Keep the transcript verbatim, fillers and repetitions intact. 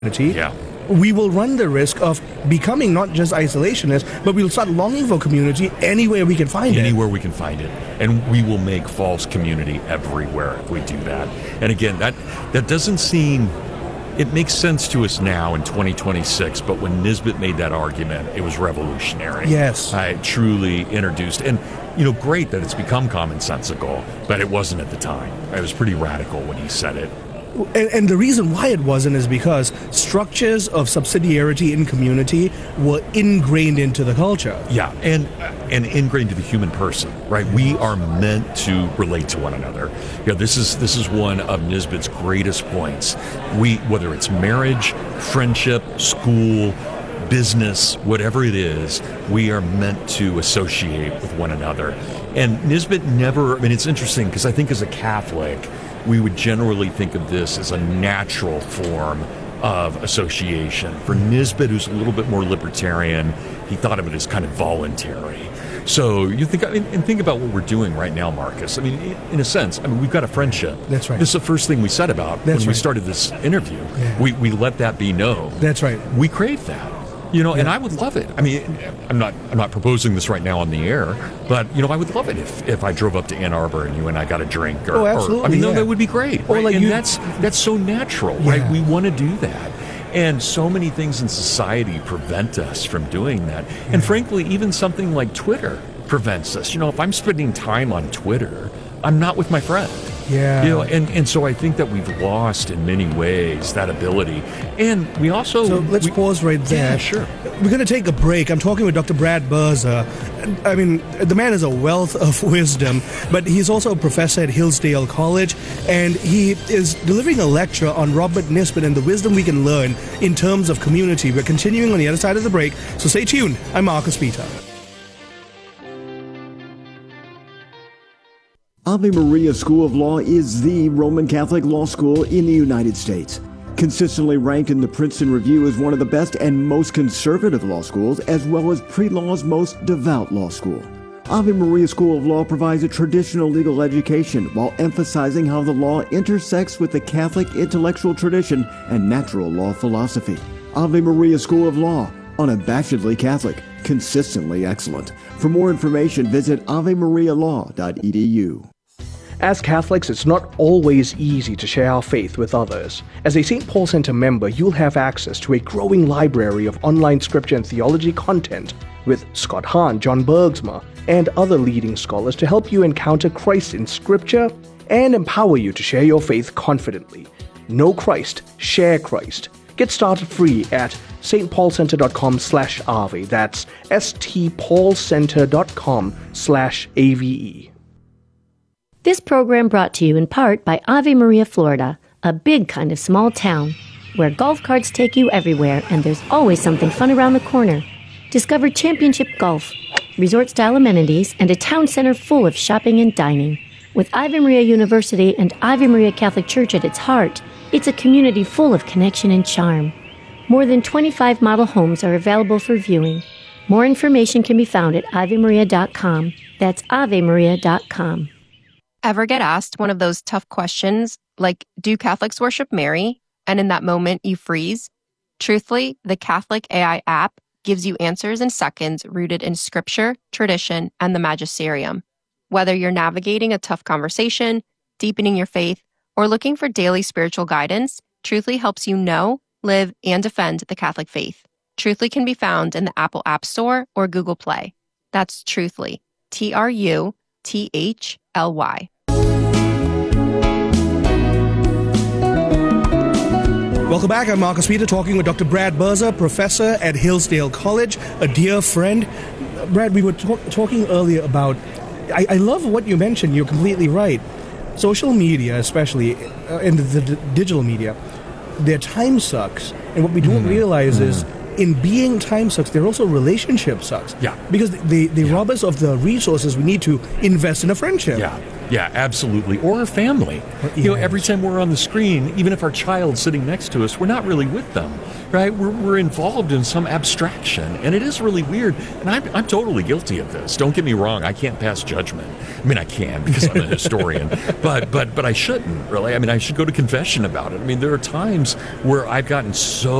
Yeah. we will run the risk of becoming not just isolationists, but we'll start longing for community anywhere we can find Anywhere it. Anywhere we can find it. And we will make false community everywhere if we do that. And again, that that doesn't seem... It makes sense to us now in twenty twenty-six, but when Nisbet made that argument, it was revolutionary. Yes. I truly introduced... And, you know, great that it's become commonsensical, but it wasn't at the time. It was pretty radical when he said it. And, and the reason why it wasn't is because structures of subsidiarity in community were ingrained into the culture. Yeah, and and ingrained to the human person, right? We are meant to relate to one another. You know, this is this is one of Nisbet's greatest points. We, whether it's marriage, friendship, school, business, whatever it is, we are meant to associate with one another. And Nisbet never, I mean, it's interesting because I think as a Catholic, we would generally think of this as a natural form of association. For Nisbet, who's a little bit more libertarian, he thought of it as kind of voluntary. So you think, and think about what we're doing right now, Marcus. I mean, in a sense, I mean, we've got a friendship. That's right. This is the first thing we said about That's when right. we started this interview. Yeah. We we let that be known. That's right. We crave that. You know, Yeah. and I would love it. I mean, I'm not I'm not proposing this right now on the air, but, you know, I would love it if, if I drove up to Ann Arbor and you and I got a drink. Or, Oh, absolutely, or, I mean, no, yeah. that would be great. Or Right? like and you- that's that's so natural, Yeah. right? We want to do that. And so many things in society prevent us from doing that. And frankly, even something like Twitter prevents us. You know, if I'm spending time on Twitter, I'm not with my friend. Yeah. You know, and, and so I think that we've lost in many ways that ability. And we also... So let's we, pause right there. Yeah, sure. We're going to take a break. I'm talking with Doctor Brad Berza. I mean, the man is a wealth of wisdom, but he's also a professor at Hillsdale College, and he is delivering a lecture on Robert Nisbet and the wisdom we can learn in terms of community. We're continuing on the other side of the break, so stay tuned. I'm Marcus Peter. Ave Maria School of Law is the Roman Catholic law school in the United States. Consistently ranked in the Princeton Review as one of the best and most conservative law schools, as well as pre-law's most devout law school. Ave Maria School of Law provides a traditional legal education while emphasizing how the law intersects with the Catholic intellectual tradition and natural law philosophy. Ave Maria School of Law, unabashedly Catholic, consistently excellent. For more information, visit ave maria law dot e d u. As Catholics, it's not always easy to share our faith with others. As a Saint Paul Center member, you'll have access to a growing library of online scripture and theology content with Scott Hahn, John Bergsma, and other leading scholars to help you encounter Christ in scripture and empower you to share your faith confidently. Know Christ, share Christ. Get started free at stpaulcenter.com slash Ave. That's stpaulcenter.com slash A V E. This program brought to you in part by Ave Maria, Florida, a big kind of small town where golf carts take you everywhere and there's always something fun around the corner. Discover championship golf, resort-style amenities, and a town center full of shopping and dining. With Ave Maria University and Ave Maria Catholic Church at its heart, it's a community full of connection and charm. More than twenty-five model homes are available for viewing. More information can be found at ave maria dot com. That's ave maria dot com. Ever get asked one of those tough questions like, do Catholics worship Mary? And in that moment, you freeze? Truthfully, the Catholic A I app gives you answers in seconds rooted in scripture, tradition, and the magisterium. Whether you're navigating a tough conversation, deepening your faith, or looking for daily spiritual guidance, Truthfully helps you know, live, and defend the Catholic faith. Truthfully can be found in the Apple App Store or Google Play. That's Truthfully, T R U T H L Y. Welcome back. I'm Marcus Peter talking with Doctor Brad Berza, professor at Hillsdale College, a dear friend. Brad, we were talk- talking earlier about, I-, I love what you mentioned. You're completely right. Social media, especially, uh, and the, the digital media, their time sucks. And what we don't mm. realize mm. is, in being time sucks, they're also relationship sucks. Yeah. Because they, they yeah. rob us of the resources we need to invest in a friendship. Yeah. Yeah, absolutely. Or our family. You know, every time we're on the screen, even if our child's sitting next to us, we're not really with them, right? We're, we're involved in some abstraction, and it is really weird. And I'm, I'm totally guilty of this. Don't get me wrong. I can't pass judgment. I mean, I can because I'm a historian, but but but I shouldn't really. I mean, I should go to confession about it. I mean, there are times where I've gotten so